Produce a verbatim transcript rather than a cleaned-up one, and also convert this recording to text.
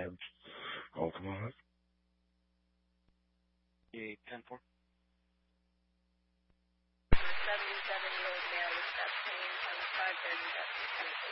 have Ultima. eight ten four. seventy-seven-year-old male with chest pain on the five thirty West Tennessee.